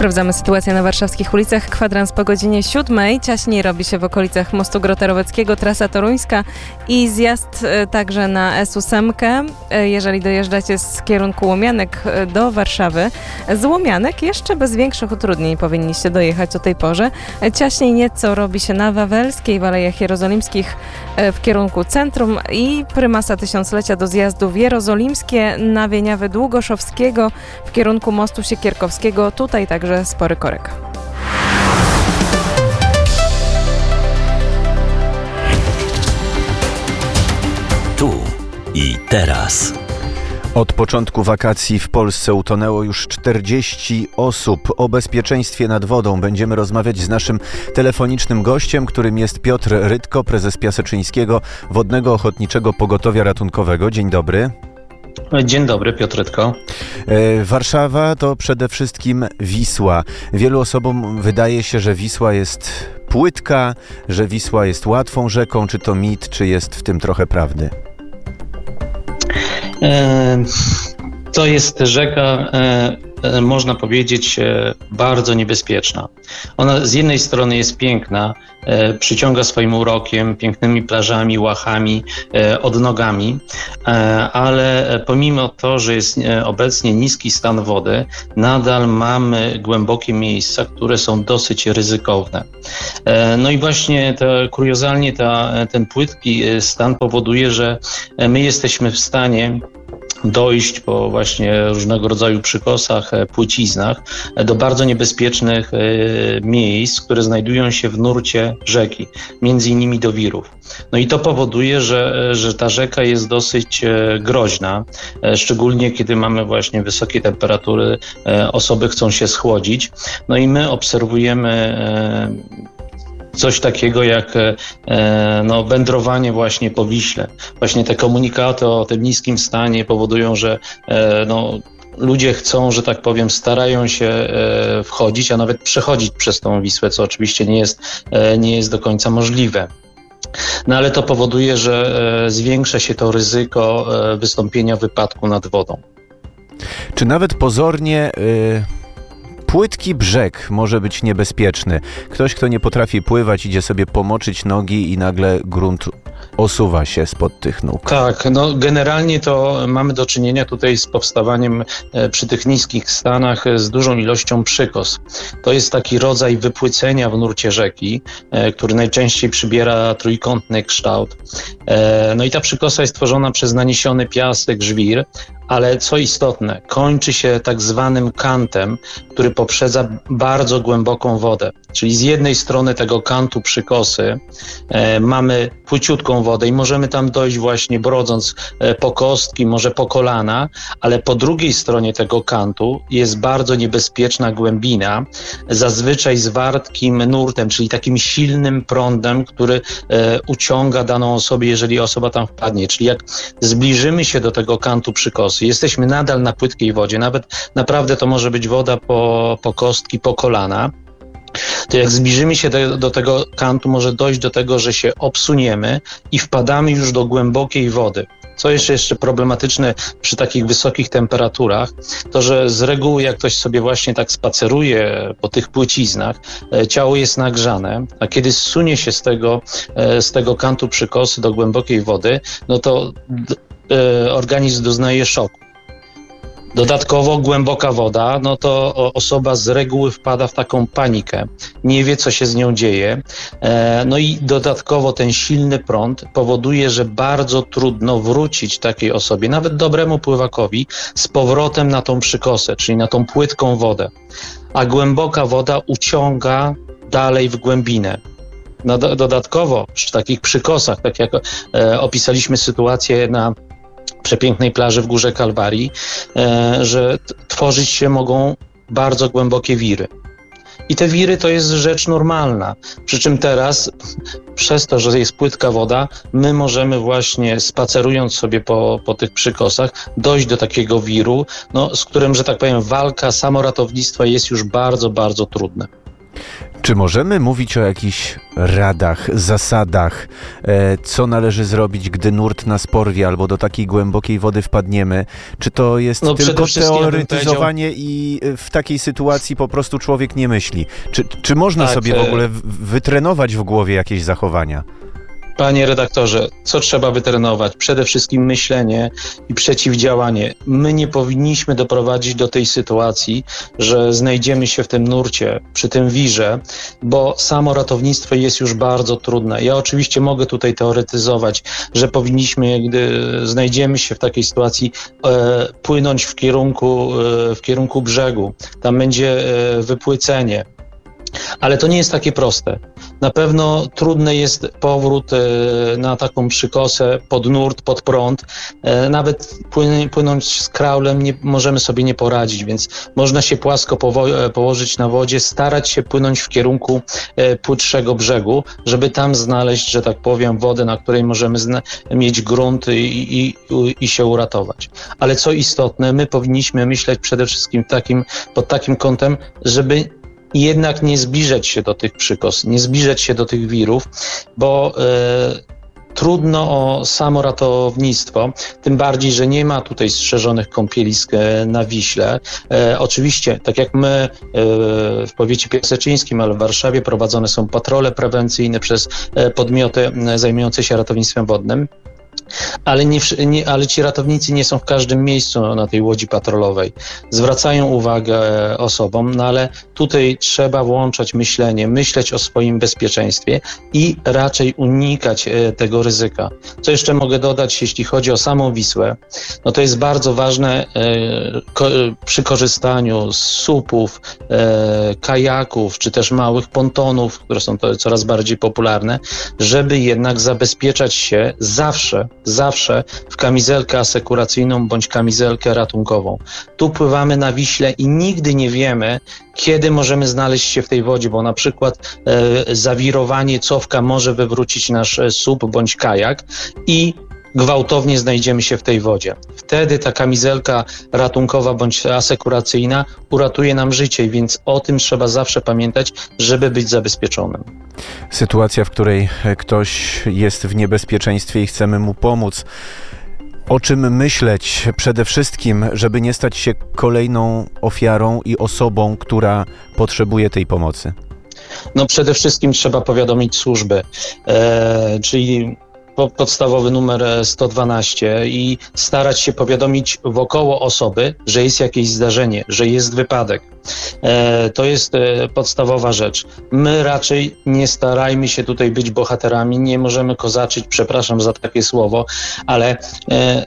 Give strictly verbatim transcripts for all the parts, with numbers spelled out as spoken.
Sprawdzamy sytuację na warszawskich ulicach. Kwadrans po godzinie siódmej. Ciaśniej robi się w okolicach mostu Grota-Roweckiego, trasa toruńska i zjazd e, także na S osiem. E, jeżeli dojeżdżacie z kierunku Łomianek e, do Warszawy, z Łomianek jeszcze bez większych utrudnień powinniście dojechać o tej porze. E, ciaśniej nieco robi się na Wawelskiej, w Alejach Jerozolimskich e, w kierunku centrum i prymasa Tysiąclecia do zjazdu w Jerozolimskie, na Wieniawy Długoszowskiego w kierunku mostu Siekierkowskiego. Tutaj także spory korek. Tu i teraz. Od początku wakacji w Polsce utonęło już czterdzieści osób. O bezpieczeństwie nad wodą będziemy rozmawiać z naszym telefonicznym gościem, którym jest Piotr Rytko, prezes Piaseczyńskiego Wodnego Ochotniczego Pogotowia Ratunkowego. Dzień dobry. Dzień dobry, Piotr Rytko. E, Warszawa to przede wszystkim Wisła. Wielu osobom wydaje się, że Wisła jest płytka, że Wisła jest łatwą rzeką. Czy to mit, czy jest w tym trochę prawdy? E, to jest rzeka, e, e, można powiedzieć, e, bardzo niebezpieczna. Ona z jednej strony jest piękna, e, przyciąga swoim urokiem, pięknymi plażami, łachami, e, odnogami, e, ale pomimo to, że jest obecnie niski stan wody, nadal mamy głębokie miejsca, które są dosyć ryzykowne. E, no i właśnie to, kuriozalnie ta, ten płytki stan powoduje, że my jesteśmy w stanie dojść po właśnie różnego rodzaju przykosach, płyciznach do bardzo niebezpiecznych miejsc, które znajdują się w nurcie rzeki, między innymi do wirów. No i to powoduje, że, że ta rzeka jest dosyć groźna, szczególnie kiedy mamy właśnie wysokie temperatury, osoby chcą się schłodzić. No i my obserwujemy coś takiego jak e, no, wędrowanie właśnie po Wiśle. Właśnie te komunikaty o tym niskim stanie powodują, że e, no, ludzie chcą, że tak powiem, starają się e, wchodzić, a nawet przechodzić przez tą Wisłę, co oczywiście nie jest, e, nie jest do końca możliwe. No ale to powoduje, że e, zwiększa się to ryzyko e, wystąpienia wypadku nad wodą. Czy nawet pozornie... Y- Płytki brzeg może być niebezpieczny. Ktoś, kto nie potrafi pływać, idzie sobie pomoczyć nogi i nagle grunt osuwa się spod tych nóg. Tak, no generalnie to mamy do czynienia tutaj z powstawaniem e, przy tych niskich stanach e, z dużą ilością przykos. To jest taki rodzaj wypłycenia w nurcie rzeki, e, który najczęściej przybiera trójkątny kształt. E, no i ta przykosa jest tworzona przez naniesiony piasek, żwir, ale co istotne, kończy się tak zwanym kantem, który poprzedza bardzo głęboką wodę. Czyli z jednej strony tego kantu przykosy e, mamy płyciutką wodę i możemy tam dojść właśnie brodząc e, po kostki, może po kolana, ale po drugiej stronie tego kantu jest bardzo niebezpieczna głębina, zazwyczaj z wartkim nurtem, czyli takim silnym prądem, który e, uciąga daną osobę, jeżeli osoba tam wpadnie. Czyli jak zbliżymy się do tego kantu przykosy, jesteśmy nadal na płytkiej wodzie, nawet naprawdę to może być woda po, po kostki, po kolana, to jak zbliżymy się do, do tego kantu, może dojść do tego, że się obsuniemy i wpadamy już do głębokiej wody. Co jeszcze jeszcze problematyczne przy takich wysokich temperaturach, to że z reguły jak ktoś sobie właśnie tak spaceruje po tych płyciznach, ciało jest nagrzane, a kiedy zsunie się z tego, z tego kantu przykosy do głębokiej wody, no to organizm doznaje szoku. Dodatkowo głęboka woda, no to osoba z reguły wpada w taką panikę, nie wie, co się z nią dzieje. No i dodatkowo ten silny prąd powoduje, że bardzo trudno wrócić takiej osobie, nawet dobremu pływakowi, z powrotem na tą przykosę, czyli na tą płytką wodę. A głęboka woda uciąga dalej w głębinę. No do, dodatkowo przy takich przykosach, tak jak e, opisaliśmy sytuację na przepięknej plaży w Górze Kalwarii, e, że t- tworzyć się mogą bardzo głębokie wiry. I te wiry to jest rzecz normalna. Przy czym teraz, przez to, że jest płytka woda, my możemy właśnie spacerując sobie po, po tych przykosach dojść do takiego wiru, no, z którym, że tak powiem, walka samoratownictwa jest już bardzo, bardzo trudna. Czy możemy mówić o jakichś radach, zasadach, e, co należy zrobić, gdy nurt nas porwie albo do takiej głębokiej wody wpadniemy? Czy to jest No, tylko teoretyzowanie ja i w takiej sytuacji po prostu człowiek nie myśli? Czy, czy można tak, sobie w ogóle wytrenować w głowie jakieś zachowania? Panie redaktorze, co trzeba wytrenować? Przede wszystkim myślenie i przeciwdziałanie. My nie powinniśmy doprowadzić do tej sytuacji, że znajdziemy się w tym nurcie, przy tym wirze, bo samo ratownictwo jest już bardzo trudne. Ja oczywiście mogę tutaj teoretyzować, że powinniśmy, gdy znajdziemy się w takiej sytuacji, e, płynąć w kierunku, e, w kierunku brzegu. Tam będzie e, wypłycenie. Ale to nie jest takie proste. Na pewno trudny jest powrót e, na taką przykosę pod nurt, pod prąd. E, nawet płyn, płynąć z kraulem nie, możemy sobie nie poradzić, więc można się płasko powo- położyć na wodzie, starać się płynąć w kierunku e, płytszego brzegu, żeby tam znaleźć, że tak powiem, wodę, na której możemy zna- mieć grunt i, i, i się uratować. Ale co istotne, my powinniśmy myśleć przede wszystkim takim, pod takim kątem, żeby jednak nie zbliżać się do tych przykos, nie zbliżać się do tych wirów, bo e, trudno o samoratownictwo, tym bardziej, że nie ma tutaj strzeżonych kąpielisk e, na Wiśle. E, oczywiście, tak jak my e, w powiecie piaseczyńskim, ale w Warszawie prowadzone są patrole prewencyjne przez e, podmioty e, zajmujące się ratownictwem wodnym. Ale, nie, nie, ale ci ratownicy nie są w każdym miejscu na tej łodzi patrolowej. Zwracają uwagę osobom, no ale tutaj trzeba włączać myślenie, myśleć o swoim bezpieczeństwie i raczej unikać e, tego ryzyka. Co jeszcze mogę dodać, jeśli chodzi o samą Wisłę, no to jest bardzo ważne e, ko, przy korzystaniu z supów, e, kajaków, czy też małych pontonów, które są to coraz bardziej popularne, żeby jednak zabezpieczać się zawsze, zawsze w kamizelkę asekuracyjną bądź kamizelkę ratunkową. Tu pływamy na Wiśle i nigdy nie wiemy, kiedy możemy znaleźć się w tej wodzie, bo na przykład e, zawirowanie, cofka może wywrócić nasz sup bądź kajak i gwałtownie znajdziemy się w tej wodzie. Wtedy ta kamizelka ratunkowa bądź asekuracyjna uratuje nam życie, więc o tym trzeba zawsze pamiętać, żeby być zabezpieczonym. Sytuacja, w której ktoś jest w niebezpieczeństwie i chcemy mu pomóc. O czym myśleć przede wszystkim, żeby nie stać się kolejną ofiarą i osobą, która potrzebuje tej pomocy? No przede wszystkim trzeba powiadomić służby, e, czyli podstawowy numer sto dwanaście i starać się powiadomić wokoło osoby, że jest jakieś zdarzenie, że jest wypadek. E, to jest e, podstawowa rzecz. My raczej nie starajmy się tutaj być bohaterami, nie możemy kozaczyć, przepraszam za takie słowo, ale e,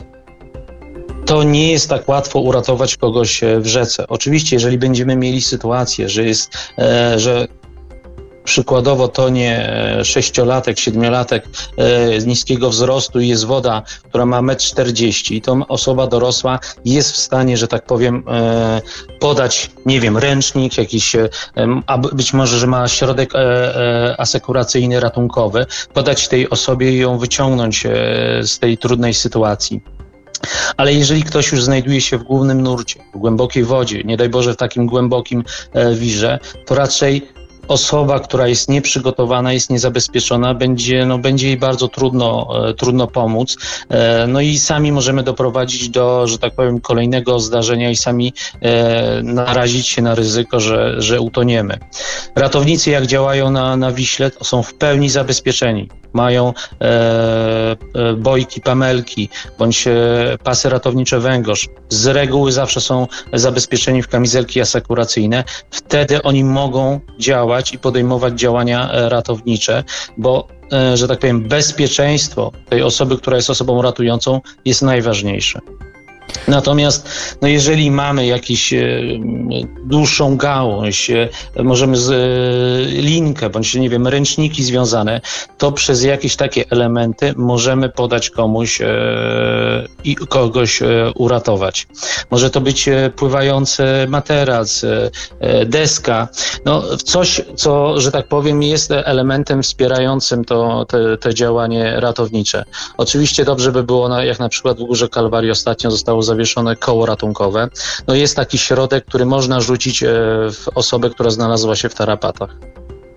to nie jest tak łatwo uratować kogoś w rzece. Oczywiście, jeżeli będziemy mieli sytuację, że jest, e, że przykładowo tonie sześciolatek, siedmiolatek e, z niskiego wzrostu i jest woda, która ma metr czterdzieści i to osoba dorosła jest w stanie, że tak powiem, e, podać, nie wiem, ręcznik jakiś, e, a być może, że ma środek e, e, asekuracyjny, ratunkowy, podać tej osobie i ją wyciągnąć e, z tej trudnej sytuacji. Ale jeżeli ktoś już znajduje się w głównym nurcie, w głębokiej wodzie, nie daj Boże w takim głębokim e, wirze, to raczej osoba, która jest nieprzygotowana, jest niezabezpieczona, będzie, no, będzie jej bardzo trudno, e, trudno pomóc. E, no i sami możemy doprowadzić do, że tak powiem, kolejnego zdarzenia i sami e, narazić się na ryzyko, że, że utoniemy. Ratownicy, jak działają na, na Wiśle, są w pełni zabezpieczeni. Mają e, e, bojki, pamelki, bądź e, pasy ratownicze węgorz. Z reguły zawsze są zabezpieczeni w kamizelki asekuracyjne. Wtedy oni mogą działać i podejmować działania e, ratownicze, bo, e, że tak powiem, bezpieczeństwo tej osoby, która jest osobą ratującą, jest najważniejsze. Natomiast no jeżeli mamy jakąś e, dłuższą gałąź, e, możemy z, e, linkę, bądź nie wiem, ręczniki związane, to przez jakieś takie elementy możemy podać komuś e, i kogoś e, uratować. Może to być e, pływający materac, e, e, deska, no coś, co, że tak powiem, jest elementem wspierającym to, te, te działanie ratownicze. Oczywiście dobrze by było, na, jak na przykład w Górze Kalwarii ostatnio zostało zawieszone koło ratunkowe. No jest taki środek, który można rzucić w osobę, która znalazła się w tarapatach.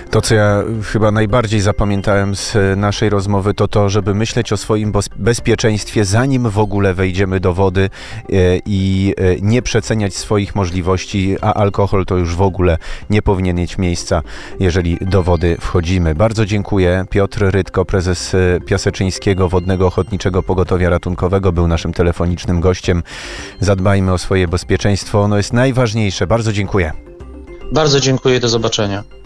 To, co ja chyba najbardziej zapamiętałem z naszej rozmowy, to to, żeby myśleć o swoim bezpieczeństwie, zanim w ogóle wejdziemy do wody i nie przeceniać swoich możliwości, a alkohol to już w ogóle nie powinien mieć miejsca, jeżeli do wody wchodzimy. Bardzo dziękuję. Piotr Rydko, prezes Piaseczyńskiego Wodnego Ochotniczego Pogotowia Ratunkowego, był naszym telefonicznym gościem. Zadbajmy o swoje bezpieczeństwo. Ono jest najważniejsze. Bardzo dziękuję. Bardzo dziękuję. Do zobaczenia.